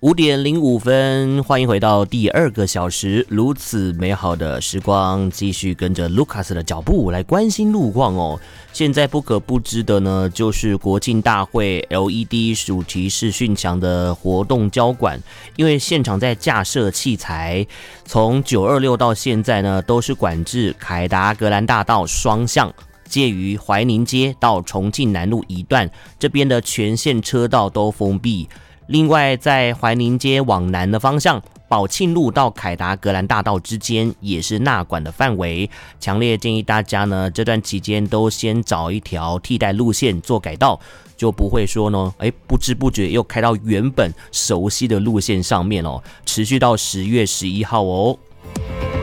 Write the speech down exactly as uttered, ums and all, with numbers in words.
五点零五分，欢迎回到第二个小时，如此美好的时光，继续跟着 Lucas 的脚步来关心路况哦。现在不可不知的呢，就是国庆大会 L E D 主题视讯墙的活动交管，因为现场在架设器材，从九二六到现在呢，都是管制凯达格兰大道双向。介于怀宁街到重庆南路一段，这边的全线车道都封闭。另外，在怀宁街往南的方向，宝庆路到凯达格兰大道之间也是纳管的范围。强烈建议大家呢，这段期间都先找一条替代路线做改道，就不会说呢，哎，不知不觉又开到原本熟悉的路线上面哦。持续到十月十一号哦。